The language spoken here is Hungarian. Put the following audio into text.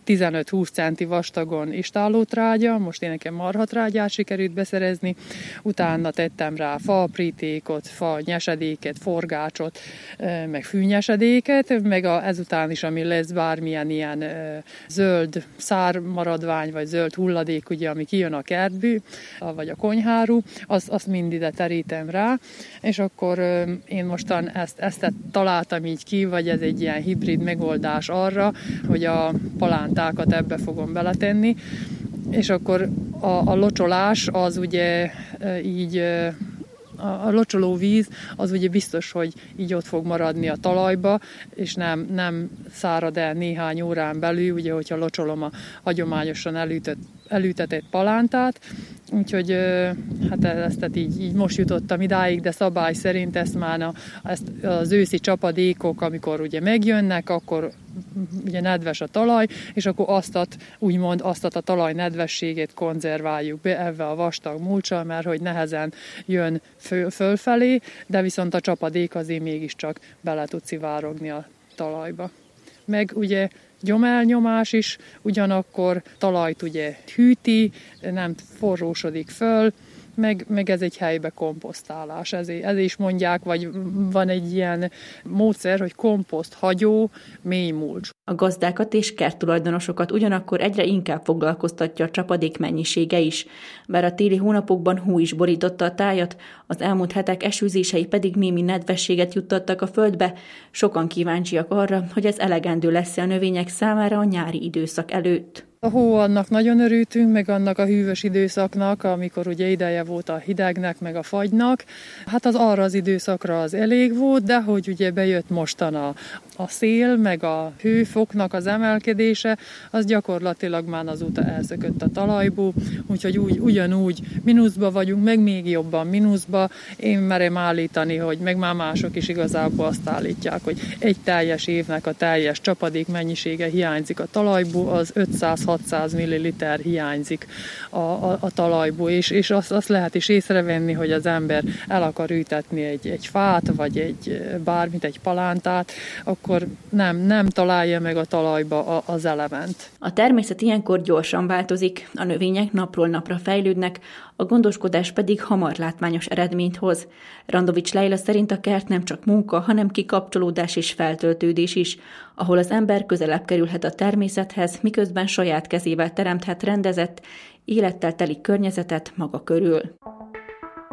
15-20 centi vastagon istállótrágya, most én nekem marhatrágyát sikerült beszerezni, utána tettem rá faaprítékot, fa nyesedéket, forgácsot, meg fűnyesedéket, meg ezután is, ami lesz bármilyen ilyen zöld szármaradvány, vagy zöld hulladék, ugye, ami kijön a kertből, vagy a konyháról, azt mind ide terítem rá, és akkor én mostan ezt találtam így ki, vagy ez egy ilyen hibrid megoldás arra, hogy a palántákat ebbe fogom beletenni, és akkor a locsolás az ugye így a locsoló víz az ugye biztos, hogy így ott fog maradni a talajba, és nem szárad el néhány órán belül, ugye, hogyha locsolom a hagyományosan elültetett palántát. Úgyhogy hát ezt így most jutottam idáig, de szabály szerint ezt már az őszi csapadékok, amikor ugye megjönnek, akkor ugye nedves a talaj, és akkor azt a talaj nedvességét konzerváljuk be ebbe a vastag mulccsal, mert hogy nehezen jön fölfelé, de viszont a csapadék azért mégiscsak bele tud szivárogni a talajba. Meg ugye gyomelnyomás is, ugyanakkor talajt ugye hűti, nem forrósodik föl, meg ez egy helybe komposztálás. Ezért is mondják, vagy van egy ilyen módszer, hogy komposzt, hagyó, mély mulcs. A gazdákat és kerttulajdonosokat ugyanakkor egyre inkább foglalkoztatja a csapadék mennyisége is. Bár a téli hónapokban hó is borította a tájat, az elmúlt hetek esőzései pedig némi nedvességet juttattak a földbe, sokan kíváncsiak arra, hogy ez elegendő lesz a növények számára a nyári időszak előtt. A hó, annak nagyon örültünk, meg annak a hűvös időszaknak, amikor ugye ideje volt a hidegnek, meg a fagynak. Hát az arra az időszakra az elég volt, de hogy ugye bejött mostan a szél, meg a hőfoknak az emelkedése, az gyakorlatilag már azóta elszökött a talajból, úgyhogy ugyanúgy mínuszba vagyunk, meg még jobban mínuszba. Én merem állítani, hogy meg már mások is igazából azt állítják, hogy egy teljes évnek a teljes csapadék mennyisége hiányzik a talajból, az 500-600 ml hiányzik a talajból, és azt lehet is észrevenni, hogy az ember el akar ültetni egy fát, vagy egy palántát, akkor nem találja meg a talajba az element. A természet ilyenkor gyorsan változik, a növények napról napra fejlődnek, a gondoskodás pedig hamar látványos eredményt hoz. Randovics Leila szerint a kert nem csak munka, hanem kikapcsolódás és feltöltődés is, ahol az ember közelebb kerülhet a természethez, miközben saját kezével teremthet rendezett, élettel teli környezetet maga körül.